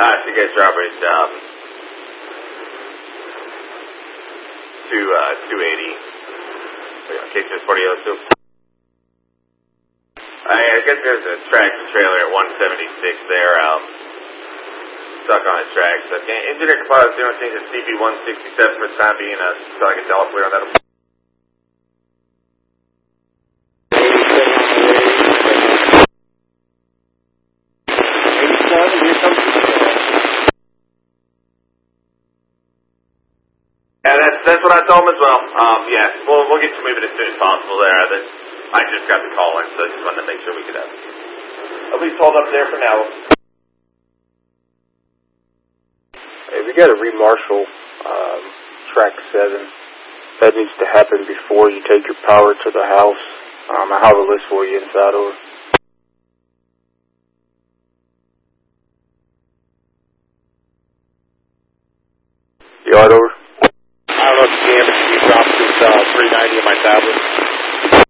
So you guys dropping to 280. Case 4002. I guess there's a tractor trailer at 176 there, stuck on its tracks. Engineer composite 0 change to CB167 for the time being, so I can tell if we're on that. Yeah, that's what I told him as well. Yeah, we'll get you moving as soon as possible there. I just got the call in, so I just wanted to make sure we could at least hold up there for now. Hey, we got to remarshal track 7. That needs to happen before you take your power to the house. I have a list for you inside over. Yard over. I don't know if you can, but you dropped this 390 in my tablet.